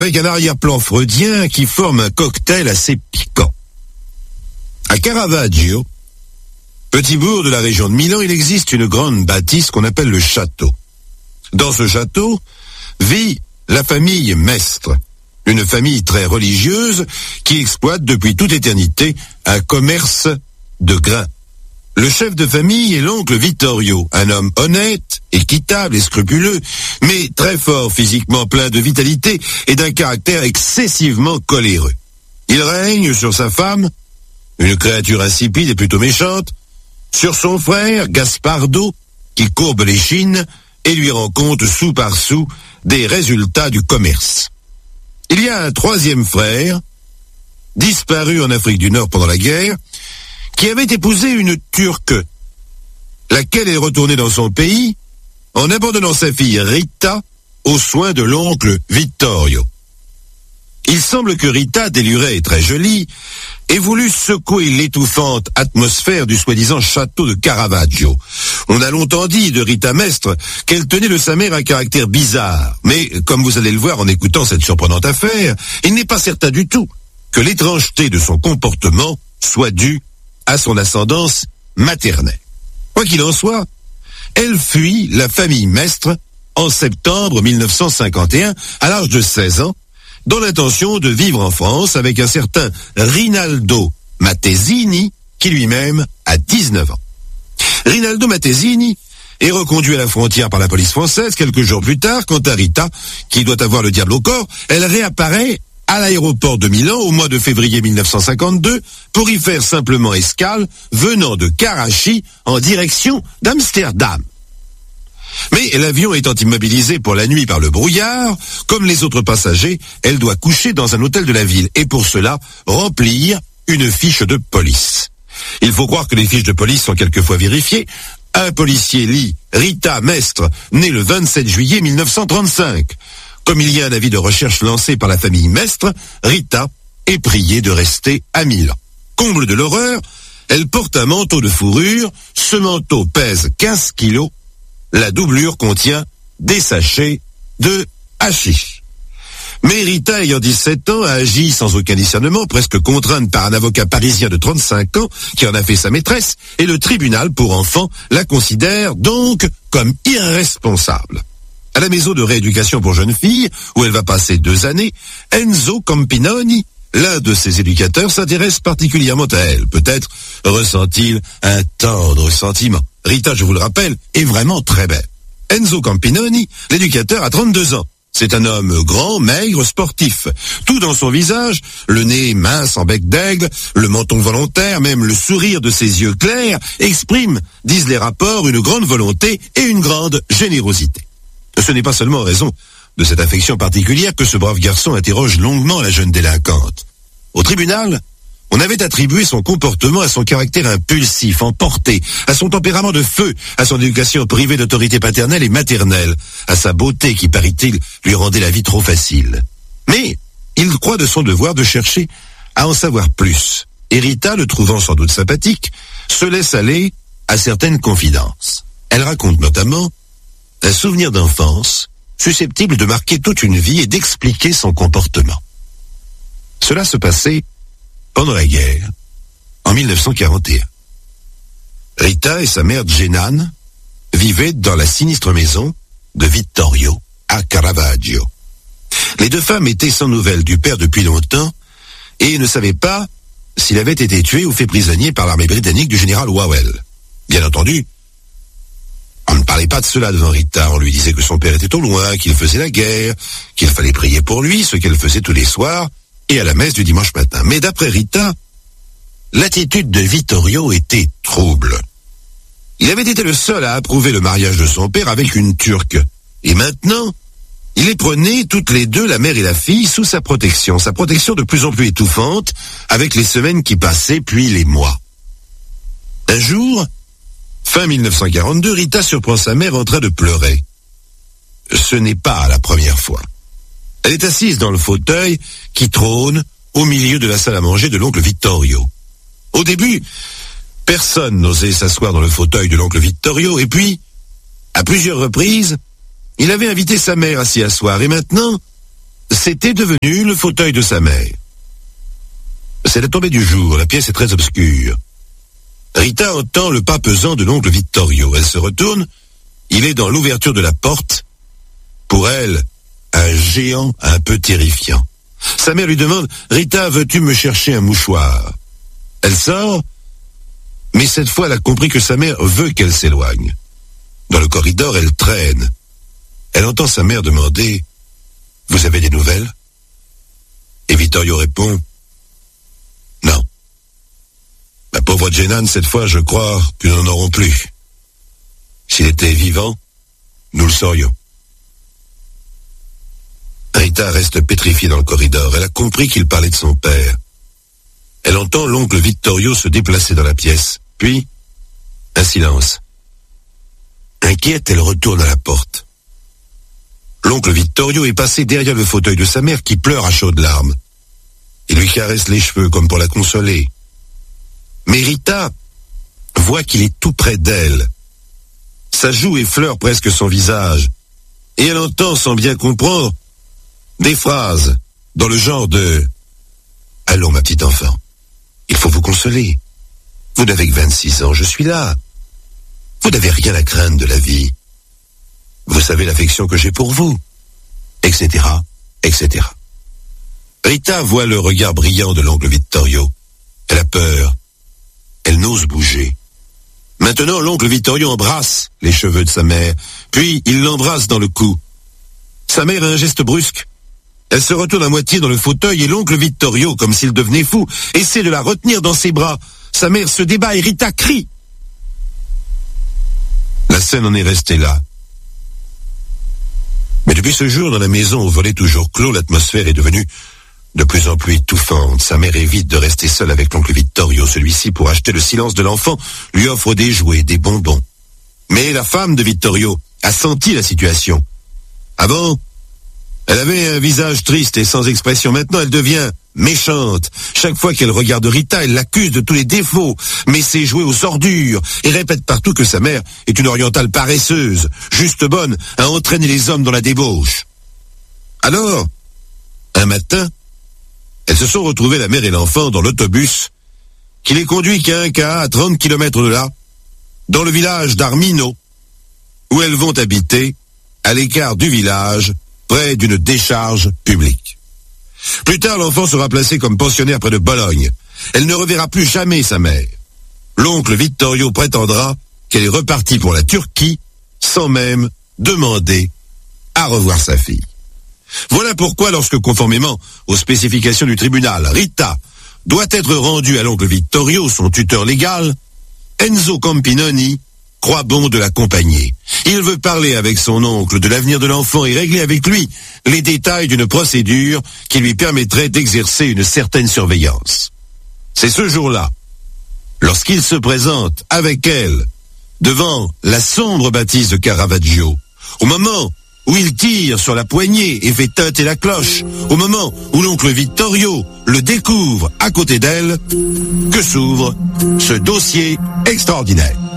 avec un arrière-plan freudien qui forme un cocktail assez piquant. À Caravaggio, petit bourg de la région de Milan, il existe une grande bâtisse qu'on appelle le château. Dans ce château vit la famille Mestre, une famille très religieuse qui exploite depuis toute éternité un commerce de grains. Le chef de famille est l'oncle Vittorio, un homme honnête, équitable et scrupuleux, mais très fort physiquement, plein de vitalité et d'un caractère excessivement coléreux. Il règne sur sa femme, une créature insipide et plutôt méchante, sur son frère Gaspardo, qui courbe les chines et lui rend compte sou par sou des résultats du commerce. Il y a un troisième frère, disparu en Afrique du Nord pendant la guerre, qui avait épousé une Turque, laquelle est retournée dans son pays en abandonnant sa fille Rita aux soins de l'oncle Vittorio. Il semble que Rita, délurée et très jolie, ait voulu secouer l'étouffante atmosphère du soi-disant château de Caravaggio. On a longtemps dit de Rita Mestre qu'elle tenait de sa mère un caractère bizarre, mais comme vous allez le voir en écoutant cette surprenante affaire, il n'est pas certain du tout que l'étrangeté de son comportement soit due à son ascendance maternelle. Quoi qu'il en soit, elle fuit la famille Mestre en septembre 1951, à l'âge de 16 ans, dans l'intention de vivre en France avec un certain Rinaldo Mattesini, qui lui-même a 19 ans. Rinaldo Mattesini est reconduit à la frontière par la police française quelques jours plus tard. Quant à Rita, qui doit avoir le diable au corps, elle réapparaît à l'aéroport de Milan au mois de février 1952 pour y faire simplement escale venant de Karachi en direction d'Amsterdam. Mais l'avion étant immobilisé pour la nuit par le brouillard, comme les autres passagers, elle doit coucher dans un hôtel de la ville et pour cela remplir une fiche de police. Il faut croire que les fiches de police sont quelquefois vérifiées. Un policier lit Rita Mestre, née le 27 juillet 1935. Comme il y a un avis de recherche lancé par la famille Mestre, Rita est priée de rester à Milan. Comble de l'horreur, elle porte un manteau de fourrure, ce manteau pèse 15 kilos, la doublure contient des sachets de hashish. Mais Rita, ayant 17 ans, a agi sans aucun discernement, presque contrainte par un avocat parisien de 35 ans qui en a fait sa maîtresse, et le tribunal pour enfants la considère donc comme irresponsable. À la maison de rééducation pour jeunes filles, où elle va passer 2 années, Enzo Campinoni, l'un de ses éducateurs, s'intéresse particulièrement à elle. Peut-être ressent-il un tendre sentiment. Rita, je vous le rappelle, est vraiment très belle. Enzo Campinoni, l'éducateur, a 32 ans. C'est un homme grand, maigre, sportif. Tout dans son visage, le nez mince en bec d'aigle, le menton volontaire, même le sourire de ses yeux clairs, exprime, disent les rapports, une grande volonté et une grande générosité. Ce n'est pas seulement en raison de cette affection particulière que ce brave garçon interroge longuement la jeune délinquante. Au tribunal, on avait attribué son comportement à son caractère impulsif, emporté, à son tempérament de feu, à son éducation privée d'autorité paternelle et maternelle, à sa beauté qui, paraît-il, lui rendait la vie trop facile. Mais il croit de son devoir de chercher à en savoir plus. Et Rita, le trouvant sans doute sympathique, se laisse aller à certaines confidences. Elle raconte notamment un souvenir d'enfance susceptible de marquer toute une vie et d'expliquer son comportement. Cela se passait pendant la guerre, en 1941. Rita et sa mère Genan vivaient dans la sinistre maison de Vittorio à Caravaggio. Les 2 femmes étaient sans nouvelles du père depuis longtemps et ne savaient pas s'il avait été tué ou fait prisonnier par l'armée britannique du général Wavell. Bien entendu, on ne parlait pas de cela devant Rita. On lui disait que son père était au loin, qu'il faisait la guerre, qu'il fallait prier pour lui, ce qu'elle faisait tous les soirs, et à la messe du dimanche matin. Mais d'après Rita, l'attitude de Vittorio était trouble. Il avait été le seul à approuver le mariage de son père avec une Turque. Et maintenant, il les prenait toutes les deux, la mère et la fille, sous sa protection de plus en plus étouffante, avec les semaines qui passaient, puis les mois. Un jour, fin 1942, Rita surprend sa mère en train de pleurer. Ce n'est pas la première fois. Elle est assise dans le fauteuil qui trône au milieu de la salle à manger de l'oncle Vittorio. Au début, personne n'osait s'asseoir dans le fauteuil de l'oncle Vittorio, et puis, à plusieurs reprises, il avait invité sa mère à s'y asseoir, et maintenant, c'était devenu le fauteuil de sa mère. C'est la tombée du jour, la pièce est très obscure. Rita entend le pas pesant de l'oncle Vittorio. Elle se retourne, il est dans l'ouverture de la porte. Pour elle, un géant un peu terrifiant. Sa mère lui demande « Rita, veux-tu me chercher un mouchoir ?» Elle sort, mais cette fois elle a compris que sa mère veut qu'elle s'éloigne. Dans le corridor, elle traîne. Elle entend sa mère demander « Vous avez des nouvelles ?» Et Vittorio répond « Non. Ma pauvre Jenan, cette fois, je crois que nous n'en aurons plus. S'il était vivant, nous le saurions. » Rita reste pétrifiée dans le corridor. Elle a compris qu'il parlait de son père. Elle entend l'oncle Vittorio se déplacer dans la pièce. Puis, un silence. Inquiète, elle retourne à la porte. L'oncle Vittorio est passé derrière le fauteuil de sa mère qui pleure à chaudes larmes. Il lui caresse les cheveux comme pour la consoler. Mais Rita voit qu'il est tout près d'elle. Sa joue effleure presque son visage. Et elle entend, sans bien comprendre, des phrases dans le genre de « Allons, ma petite enfant, il faut vous consoler. Vous n'avez que 26 ans, je suis là. Vous n'avez rien à craindre de la vie. Vous savez l'affection que j'ai pour vous, etc., etc. » Rita voit le regard brillant de l'oncle Vittorio. Elle a peur. Elle n'ose bouger. Maintenant, l'oncle Vittorio embrasse les cheveux de sa mère, puis il l'embrasse dans le cou. Sa mère a un geste brusque. Elle se retourne à moitié dans le fauteuil et l'oncle Vittorio, comme s'il devenait fou, essaie de la retenir dans ses bras. Sa mère se débat et Rita crie. La scène en est restée là. Mais depuis ce jour, dans la maison au volet toujours clos, l'atmosphère est devenue de plus en plus étouffante. Sa mère évite de rester seule avec l'oncle Vittorio. Celui-ci, pour acheter le silence de l'enfant, lui offre des jouets, des bonbons. Mais la femme de Vittorio a senti la situation. Avant, elle avait un visage triste et sans expression. Maintenant, elle devient méchante. Chaque fois qu'elle regarde Rita, elle l'accuse de tous les défauts, met ses jouets aux ordures et répète partout que sa mère est une orientale paresseuse, juste bonne à entraîner les hommes dans la débauche. Alors, un matin, elles se sont retrouvées, la mère et l'enfant, dans l'autobus qui les conduit qu'à un cas à 30 km de là, dans le village d'Armino, où elles vont habiter, à l'écart du village, près d'une décharge publique. Plus tard, l'enfant sera placé comme pensionnaire près de Bologne. Elle ne reverra plus jamais sa mère. L'oncle Vittorio prétendra qu'elle est repartie pour la Turquie sans même demander à revoir sa fille. Voilà pourquoi, lorsque conformément aux spécifications du tribunal, Rita doit être rendue à l'oncle Vittorio, son tuteur légal, Enzo Campinoni croit bon de l'accompagner. Il veut parler avec son oncle de l'avenir de l'enfant et régler avec lui les détails d'une procédure qui lui permettrait d'exercer une certaine surveillance. C'est ce jour-là, lorsqu'il se présente avec elle devant la sombre bâtisse de Caravaggio, au moment où il tire sur la poignée et fait tinter la cloche, au moment où l'oncle Vittorio le découvre à côté d'elle, que s'ouvre ce dossier extraordinaire.